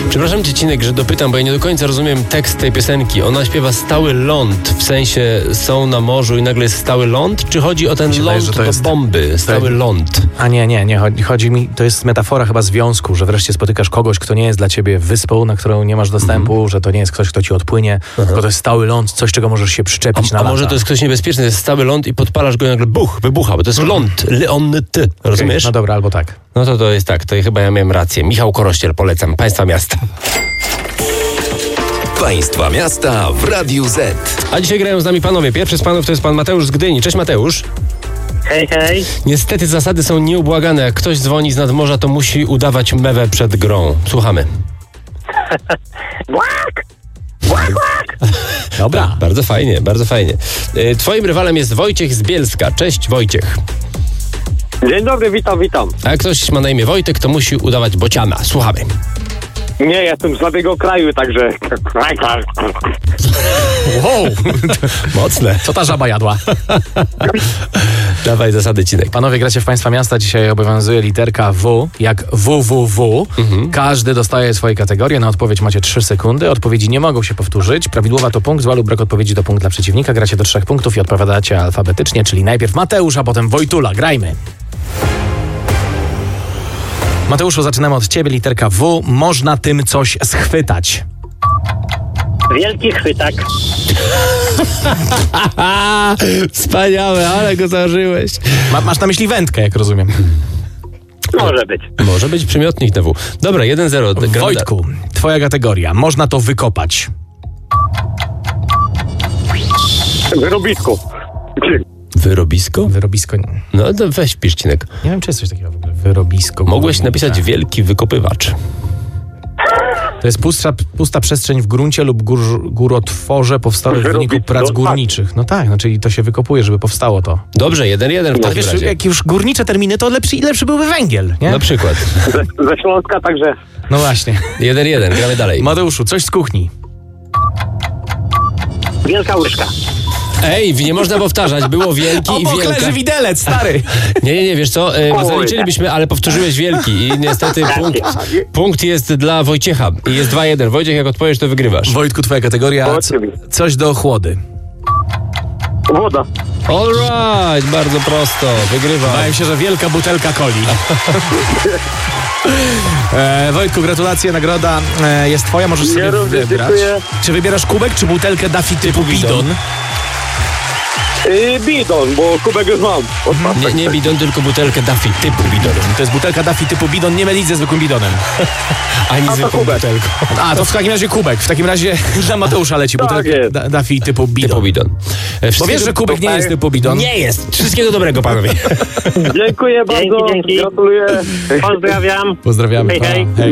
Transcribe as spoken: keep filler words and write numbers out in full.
Przepraszam cię, Cinek, że dopytam, bo ja nie do końca rozumiem tekst tej piosenki. Ona śpiewa stały ląd, w sensie są na morzu i nagle jest stały ląd? Czy chodzi o ten Wydaje, ląd że to do jest- bomby, stały to- ląd? A nie, nie, nie. Chodzi, chodzi mi, to jest metafora chyba związku, że wreszcie spotykasz kogoś, kto nie jest dla ciebie wyspą, na którą nie masz dostępu, Mhm. że to nie jest ktoś, kto ci odpłynie, tylko to jest stały ląd, coś, czego możesz się przyczepić A, na a może lata. to jest ktoś niebezpieczny, to jest stały ląd i podpalasz go i nagle buch, wybucha, bo to jest ląd, ląd, rozumiesz? No dobra, albo tak. No to to jest tak, to chyba ja miałem rację. Michał Korościel, polecam, Państwa Miasta. Państwa Miasta w Radiu Z. A dzisiaj grają z nami panowie. Pierwszy z panów to jest pan Mateusz z Gdyni. Cześć Mateusz. Hej, hej. Niestety zasady są nieubłagane. Jak ktoś dzwoni z nadmorza, to musi udawać mewę przed grą. Słuchamy. Łak! Łak, łak! Dobra. Bardzo fajnie, bardzo fajnie. Y, Twoim rywalem jest Wojciech z Bielska. Cześć Wojciech. Dzień dobry, witam, witam. A jak ktoś ma na imię Wojtek, to musi udawać bociana. Słuchamy. Nie, jestem z nowego kraju, także... Wow, Mocne. co ta żaba jadła? Dawaj zasady, Cinek. Panowie, gracie w Państwa Miasta. Dzisiaj obowiązuje literka W, jak W W W. Mhm. Każdy dostaje swoje kategorie. Na odpowiedź macie trzy sekundy. Odpowiedzi nie mogą się powtórzyć. Prawidłowa to punkt, zła lub brak odpowiedzi to punkt dla przeciwnika. Gracie do trzech punktów i odpowiadacie alfabetycznie, czyli najpierw Mateusz, a potem Wojtula. Grajmy. Mateuszu, zaczynamy od ciebie. Literka W. Można tym coś schwytać. Wielki chwytak. A, wspaniałe, ale go zażyłeś. Ma, masz na myśli wędkę, jak rozumiem. Może być. Może być przymiotnik na W. Dobra, jeden zero. Wojtku, twoja kategoria. Można to wykopać. Wyrobisko. Wyrobisko? Wyrobisko. No to weź pisz, Cinek. Nie wiem, czy jest coś takiego w ogóle. Wyrobisko. Mogłeś górnicze. napisać wielki wykopywacz. To jest pusta, pusta przestrzeń w gruncie lub gór, górotworze powstałych w wyniku Wyrobisko, prac tak. górniczych. No tak, no czyli to się wykopuje, żeby powstało to. Dobrze, jeden jeden w Ale takim wiesz, razie. jak już górnicze terminy, to lepszy, lepszy byłby węgiel, nie? Na przykład. Ze, ze Śląska, także... No właśnie. jeden jeden, gramy dalej. Mateuszu, coś z kuchni. Wielka łyżka. Ej, nie można powtarzać, było wielki i Obok wielka. leży widelec, stary. Nie, nie, nie, wiesz co, e, Oj. zaliczylibyśmy, ale powtórzyłeś wielki i niestety punkt, punkt jest dla Wojciecha i jest dwa jeden. Wojciech, jak odpowiesz, to wygrywasz. Wojtku, twoja kategoria. Co, coś do ochłody. Woda. All right, bardzo prosto, wygrywa. Wydaje mi się, że wielka butelka coli. e, Wojtku, gratulacje, nagroda e, jest twoja, możesz sobie Ja również wybrać. dziękuję. Czy wybierasz kubek, czy butelkę Daffy typu bidon. bidon? Yy, bidon, bo kubek już mam. Nie, nie bidon, tylko butelkę Daffy, typu bidon. To jest butelka Daffy typu bidon, nie mylić ze zwykłym bidonem. Ani to zwykłą kubek. butelką. A, to w takim razie kubek. W takim razie dla Mateusza leci Tak butelka jest. da, Daffy typu bidon. Typu bidon. E, Bo wszystkiego- wiesz, że kubek nie jest typu bidon? Nie jest. Wszystkiego dobrego, panowie. Dziękuję bardzo. dzięki. Gratuluję. Pozdrawiam. Pozdrawiamy. Hej, hej. Pa. Hej.